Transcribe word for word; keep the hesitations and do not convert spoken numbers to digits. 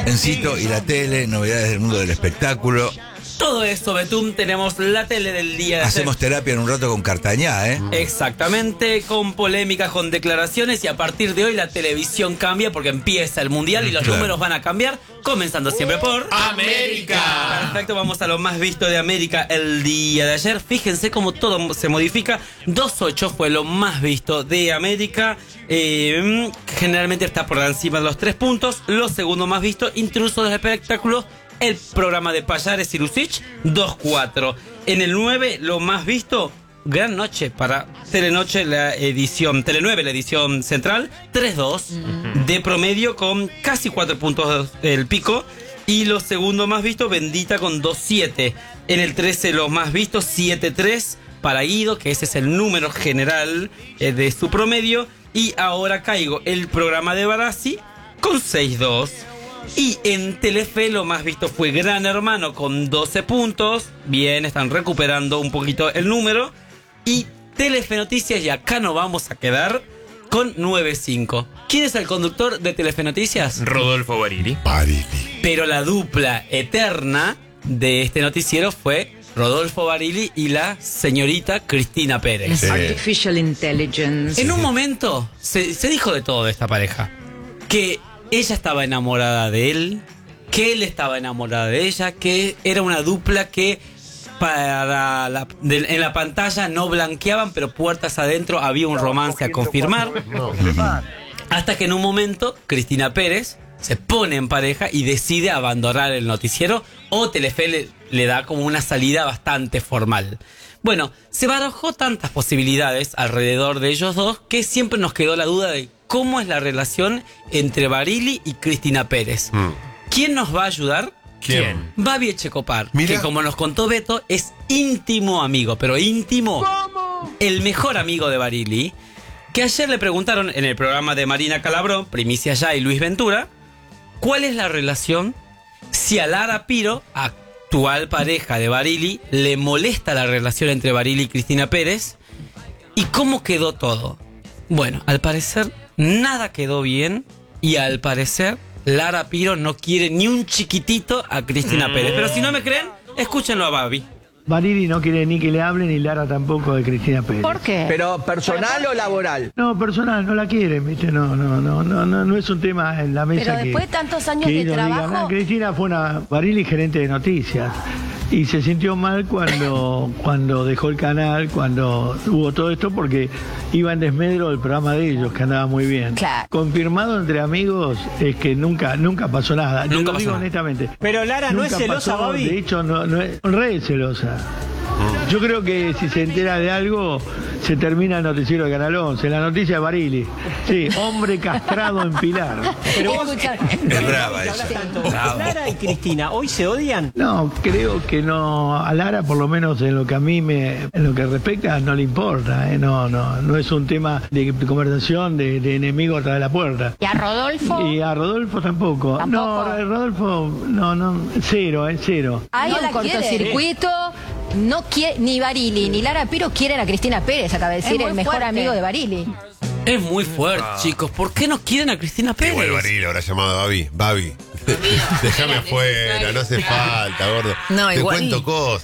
Encito y la tele, novedades del mundo del espectáculo. Todo eso, Betún, tenemos la tele del día de Hacemos ayer. terapia en un rato con Cartañá, ¿eh? Exactamente, con polémicas, con declaraciones, y a partir de hoy la televisión cambia porque empieza el mundial y los Claro. números van a cambiar, comenzando siempre por América. Perfecto, vamos a lo más visto de América el día de ayer. Fíjense cómo todo se modifica. dos ocho fue lo más visto de América. Eh, generalmente está por encima de los tres puntos. Lo segundo más visto, Intrusos del Espectáculo, el programa de Payares y Lucich, dos cuatro. En el nueve, lo más visto, Gran Noche para Telenoche, la edición Telenueve, la edición central, tres dos. Mm. De promedio con casi cuatro puntos el pico. Y lo segundo más visto, Bendita con dos siete. En el trece, los más vistos, siete tres para Guido, que ese es el número general eh, de su promedio. Y Ahora Caigo, el programa de Barassi, con seis dos. Y en Telefe lo más visto fue Gran Hermano con doce puntos. Bien, están recuperando un poquito el número. Y Telefe Noticias, y acá nos vamos a quedar, con nueve cinco. ¿Quién es el conductor de Telefe Noticias? Rodolfo Barili. Barili. Pero la dupla eterna de este noticiero fue Rodolfo Barili y la señorita Cristina Pérez. Sí. Artificial Intelligence. En un momento se, se dijo de todo de esta pareja. Que ella estaba enamorada de él, que él estaba enamorado de ella, que era una dupla que para la, de, en la pantalla no blanqueaban, pero puertas adentro había un romance a confirmar. Hasta que en un momento Cristina Pérez se pone en pareja y decide abandonar el noticiero, o Telefe le, le da como una salida bastante formal. Bueno, se barajó tantas posibilidades alrededor de ellos dos que siempre nos quedó la duda de cómo es la relación entre Barili y Cristina Pérez. Mm. ¿Quién nos va a ayudar? ¿Quién? Babi Echecopar, Mira. que como nos contó Beto, es íntimo amigo, pero íntimo. ¿Cómo? El mejor amigo de Barili, que ayer le preguntaron en el programa de Marina Calabró, Primicia Ya y Luis Ventura, ¿cuál es la relación si a Lara Piro, actual pareja de Barili, le molesta la relación entre Barili y Cristina Pérez? ¿Y cómo quedó todo? Bueno, al parecer nada quedó bien, y al parecer Lara Piro no quiere ni un chiquitito a Cristina mm. Pérez. Pero si no me creen, escúchenlo a Babi. Barili no quiere ni que le hablen, ni Lara tampoco, de Cristina Pérez. ¿Por qué? ¿Pero personal o laboral? No, personal, no la quieren, ¿viste? No, no, no, no, no, no es un tema en la mesa. Pero que, después de tantos años que de ellos trabajo... digan, "Ah, Cristina fue una Barili gerente de noticias". Y se sintió mal cuando, cuando dejó el canal, cuando hubo todo esto, porque iba en desmedro del programa de ellos, que andaba muy bien. Claro. Confirmado entre amigos es que nunca nunca pasó nada. Te Nunca lo pasó digo nada. honestamente. Pero Lara, ¿no es Nunca celosa, pasó, Babi? De hecho, no, no es re celosa. Yo creo que si se entera de algo, se termina el noticiero de Canal once. La noticia de Barili. Sí, hombre castrado en Pilar. Pero vos, Escucha, Es brava que esa. hablas tanto. Bravo. Lara y Cristina, ¿hoy se odian? No, creo que no. A Lara, por lo menos en lo que a mí me, en lo que respecta, no le importa. ¿eh? No, no, no es un tema de conversación de, de enemigo atrás de la puerta. ¿y a Rodolfo? Y a Rodolfo tampoco. ¿Tampoco? No, a Rodolfo, no, no, cero, eh, cero. Hay No un la cortocircuito. No quiere, ni Barili ni Lara Piro quieren a Cristina Pérez, acaba de decir muy el mejor fuerte. amigo de Barili. Es muy fuerte, chicos. ¿Por qué no quieren a Cristina Pérez? Igual Barili habrá llamado a Babi. Babi, déjame afuera, no hace falta, gordo. No, Te igual. cuento cosas.